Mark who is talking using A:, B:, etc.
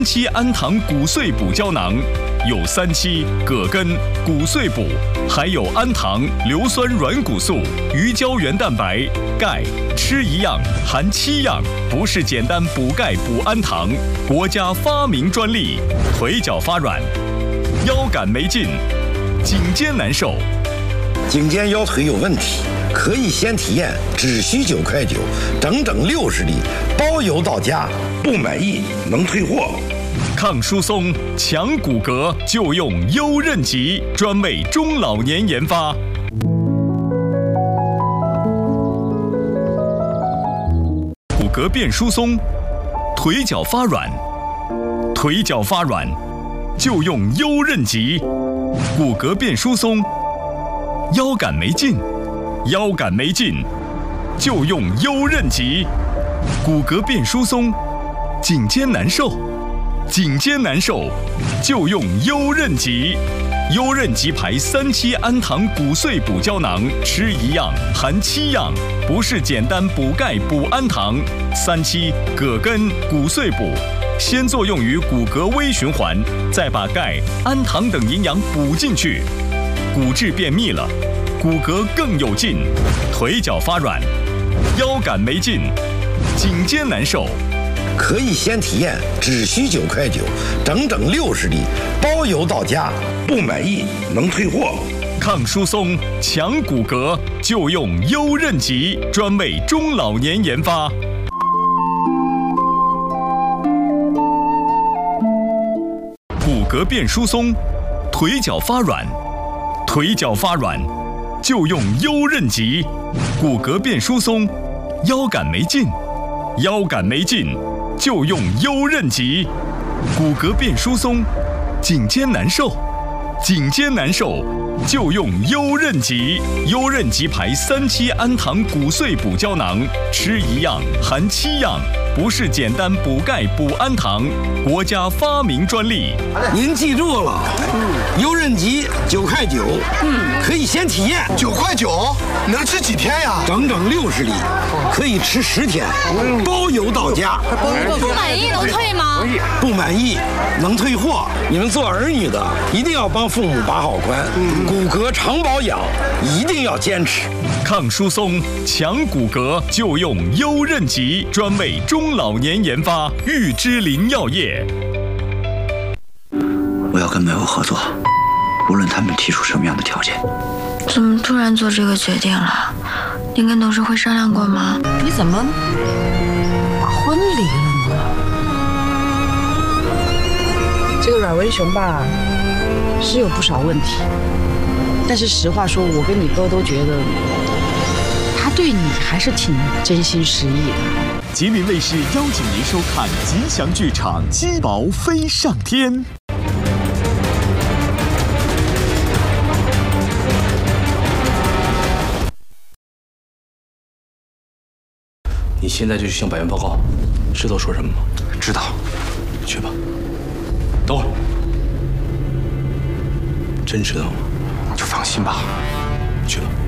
A: 期氨糖骨碎补胶囊，有3期、葛根、骨碎补，还有氨糖、硫酸软骨素、鱼胶原蛋白、钙，吃一样含7样，不是简单补钙补氨糖，国家发明专利。腿脚发软，腰杆没劲，颈肩难受。
B: 颈肩腰腿有问题，可以先体验，只需9块9，整整60粒，包邮到家，不满意能退货。
A: 抗疏松、强骨骼就用优韧极，专为中老年研发。骨骼变疏松，腿脚发软，就用优韧极。骨骼变疏松，腰杆没劲，就用优韧极。骨骼变疏松，颈肩难受，就用优韧极。优韧极牌3期氨糖骨碎补胶囊，吃一样含7样，不是简单补钙补氨糖。3期、葛根、骨碎补，先作用于骨骼微循环，再把钙、氨糖等营养补进去，骨质变密了，骨骼更有劲，腿脚发软，腰杆没劲，颈肩难受。
B: 可以先体验，只需9块9，整整60粒，包邮到家，不满意能退货。
A: 抗疏松、强骨骼就用优韧极，专为中老年研发。骨骼变疏松，腿脚发软，就用优韧极。骨骼变疏松，腰杆没劲，就用优韧极。骨骼变疏松，颈肩难受，就用优韧极。优韧极牌3期氨糖骨碎补胶囊，吃一样含7样，不是简单补钙补氨糖，国家发明专利。
B: 您记住了，优韧极9块9，可以先体验。
C: 9块9，能吃几天呀？
B: 整整60粒，可以吃10天，包邮到家。
D: 不满意能退吗？
B: 不满意能退货。你们做儿女的一定要帮父母把好关，骨骼常保养一定要坚持。
A: 抗疏松、强骨骼就用优韧极，专为中老年研发。玉芝林药业。
E: 我要跟美欧合作，无论他们提出什么样的条件。
F: 怎么突然做这个决定了？您跟董事会商量过吗？
G: 你怎么婚离了呢？这个阮文雄吧，是有不少问题，但是实话说，我跟你哥都觉得他对你还是挺真心实意的。
H: 吉林卫视邀请您收看吉祥剧场《鸡毛飞上天》。
I: 你现在就去向百元报告，知道说什么吗？
E: 知道。
I: 去吧。等会儿。真知道吗？
E: 就放心吧。
I: 去吧。